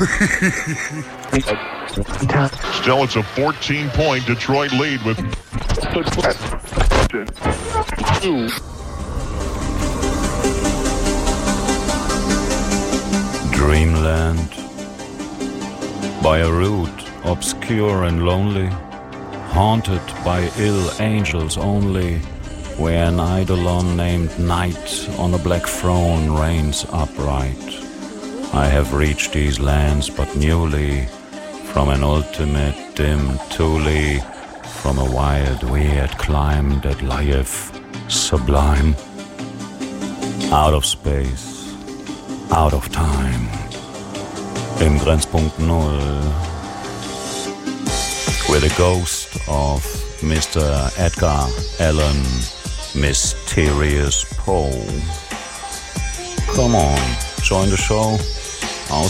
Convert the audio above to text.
Still, it's a 14-point Detroit lead with 2. Dreamland, by a route obscure and lonely, haunted by ill angels only, where an eidolon named Night on a black throne reigns upright. I have reached these lands but newly, from an ultimate dim Thule, from a wild weird climb that lieth sublime. Out of space, out of time, im Grenzpunkt Null, with the ghost of Mr. Edgar Allan Mysterious Poe. Come on, join the show.